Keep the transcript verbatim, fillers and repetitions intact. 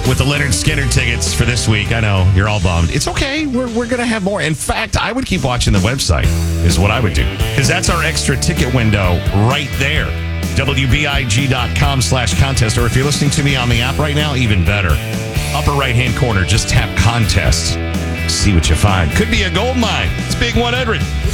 with the Leonard Skinner tickets for this week. I know you're all bummed. It's okay. We're, we're going to have more. In fact, I would keep watching the website is what I would do, because that's our extra ticket window right there. W B I G dot com slash contest. Or if you're listening to me on the app right now, even better. Upper right-hand corner, just tap contest. See what you find. Could be a gold mine. It's Big one hundred.